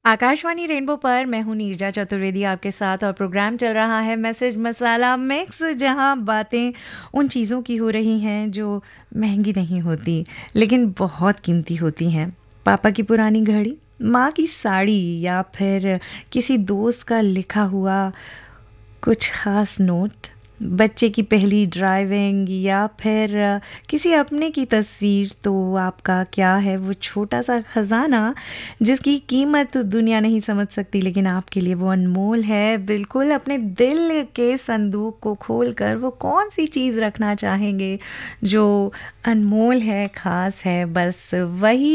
Akashvani rainbow पर मैं हूँ नीरजा चतुर्वेदी आपके साथ और प्रोग्राम चल रहा है मैसेज मसाला मिक्स, जहाँ बातें उन चीज़ों की हो रही हैं जो महंगी नहीं होती लेकिन बहुत कीमती होती हैं। पापा की पुरानी घड़ी, माँ की साड़ी या फिर किसी दोस्त का लिखा हुआ कुछ ख़ास नोट, बच्चे की पहली ड्राइविंग या फिर किसी अपने की तस्वीर। तो आपका क्या है वो छोटा सा ख़जाना जिसकी कीमत दुनिया नहीं समझ सकती लेकिन आपके लिए वो अनमोल है। बिल्कुल अपने दिल के संदूक को खोलकर वो कौन सी चीज़ रखना चाहेंगे जो अनमोल है, ख़ास है, बस वही